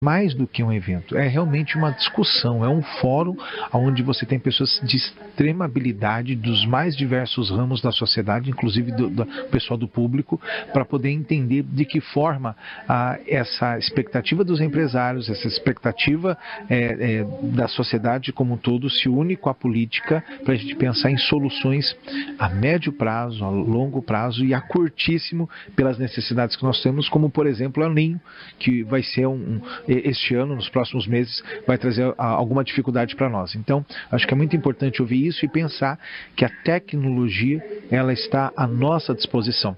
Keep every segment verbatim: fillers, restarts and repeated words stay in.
Mais do que um evento, é realmente uma discussão, é um fórum onde você tem pessoas de extrema habilidade dos mais diversos ramos da sociedade, inclusive do, do pessoal do público, para poder entender de que forma ah, essa expectativa dos empresários, essa expectativa é, é, da sociedade como um todo se une com a política para a gente pensar em soluções a médio prazo, a longo prazo e a curtíssimo pelas necessidades que nós temos, como por exemplo o El Niño, que vai ser um, um este ano, nos próximos meses, vai trazer alguma dificuldade para nós. Então, acho que é muito importante ouvir isso e pensar que a tecnologia, ela está à nossa disposição.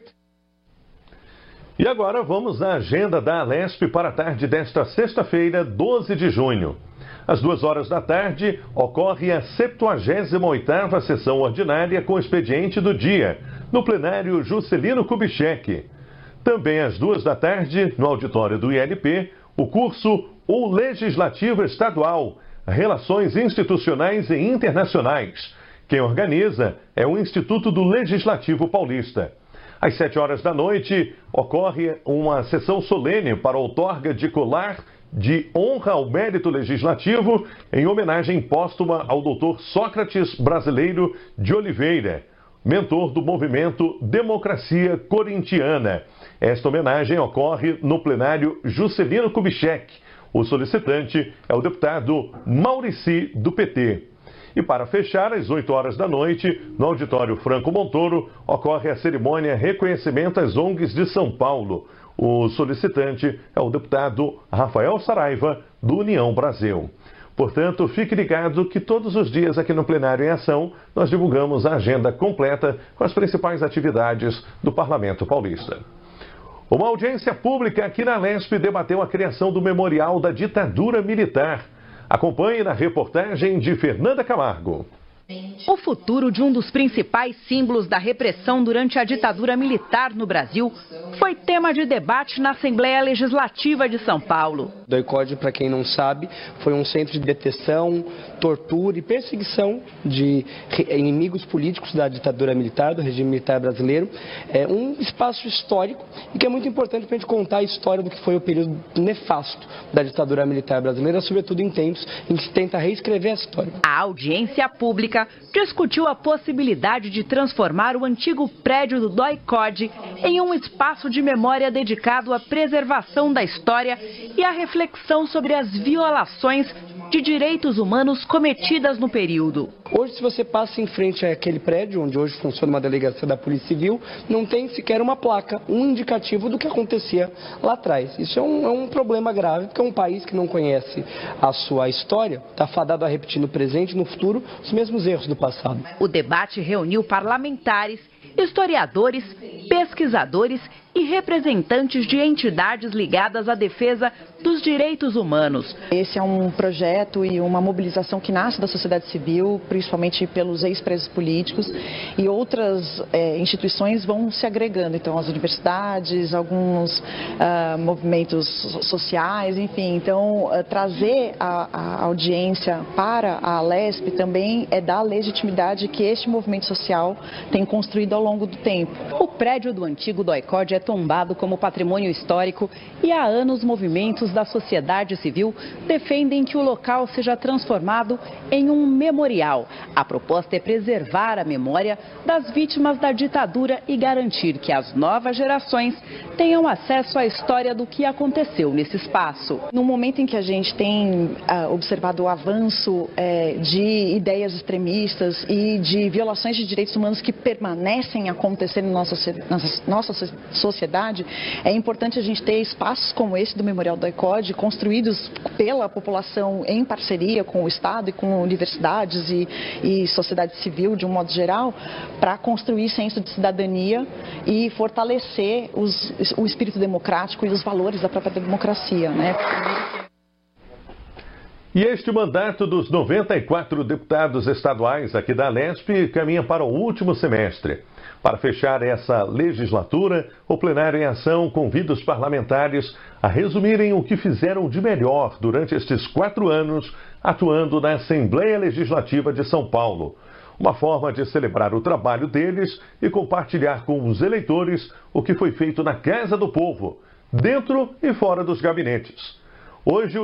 E agora vamos na agenda da Alesp para a tarde desta sexta-feira, doze de junho. Às duas horas da tarde, ocorre a septuagésima oitava sessão ordinária com expediente do dia, no plenário Juscelino Kubitschek. Também às duas da tarde, no auditório do I L P, o curso O Legislativo Estadual, Relações Institucionais e Internacionais. Quem organiza é o Instituto do Legislativo Paulista. Às sete horas da noite, ocorre uma sessão solene para a outorga de colar de honra ao mérito legislativo em homenagem póstuma ao doutor Sócrates Brasileiro de Oliveira, mentor do movimento Democracia Corintiana. Esta homenagem ocorre no plenário Juscelino Kubitschek. O solicitante é o deputado Maurici, do P T. E para fechar, às oito horas da noite, no auditório Franco Montoro, ocorre a cerimônia Reconhecimento às O N Gs de São Paulo. O solicitante é o deputado Rafael Saraiva, do União Brasil. Portanto, fique ligado que todos os dias aqui no Plenário em Ação, nós divulgamos a agenda completa com as principais atividades do Parlamento Paulista. Uma audiência pública aqui na Alesp debateu a criação do Memorial da Ditadura Militar. Acompanhe na reportagem de Fernanda Camargo. O futuro de um dos principais símbolos da repressão durante a ditadura militar no Brasil foi tema de debate na Assembleia Legislativa de São Paulo. O DOI-CODE, para quem não sabe, foi um centro de detenção, tortura e perseguição de inimigos políticos da ditadura militar, do regime militar brasileiro. É um espaço histórico e que é muito importante para a gente contar a história do que foi o período nefasto da ditadura militar brasileira, sobretudo em tempos em que se tenta reescrever a história. A audiência pública discutiu a possibilidade de transformar o antigo prédio do DOI-CODE em um espaço de memória dedicado à preservação da história e à reflexão sobre as violações de direitos humanos cometidas no período. Hoje, se você passa em frente àquele prédio, onde hoje funciona uma delegacia da Polícia Civil, não tem sequer uma placa, um indicativo do que acontecia lá atrás. Isso é um, é um problema grave, porque é um país que não conhece a sua história, está fadado a repetir no presente e no futuro os mesmos erros do passado. O debate reuniu parlamentares, historiadores, pesquisadores e representantes de entidades ligadas à defesa dos direitos humanos. Esse é um projeto e uma mobilização que nasce da sociedade civil, principalmente pelos ex-presos políticos, e outras é, instituições vão se agregando. Então, as universidades, alguns uh, movimentos sociais, enfim. Então, uh, trazer a, a audiência para a Alesp também é dar legitimidade que este movimento social tem construído ao longo do tempo. O prédio do antigo DOI-CODE é tombado como patrimônio histórico e há anos movimentos da sociedade civil defendem que o local seja transformado em um memorial. A proposta é preservar a memória das vítimas da ditadura e garantir que as novas gerações tenham acesso à história do que aconteceu nesse espaço. No momento em que a gente tem uh, observado o avanço uh, de ideias extremistas e de violações de direitos humanos que permanecem acontecendo na nossa, na nossa sociedade, é importante a gente ter espaços como esse do Memorial DOI-CODE, construídos pela população em parceria com o Estado e com universidades e, e sociedade civil de um modo geral, para construir senso de cidadania e fortalecer os, o espírito democrático e os valores da própria democracia, né? E este mandato dos noventa e quatro deputados estaduais aqui da Alesp caminha para o último semestre. Para fechar essa legislatura, o Plenário em Ação convida os parlamentares a resumirem o que fizeram de melhor durante estes quatro anos atuando na Assembleia Legislativa de São Paulo. Uma forma de celebrar o trabalho deles e compartilhar com os eleitores o que foi feito na Casa do Povo, dentro e fora dos gabinetes. Hoje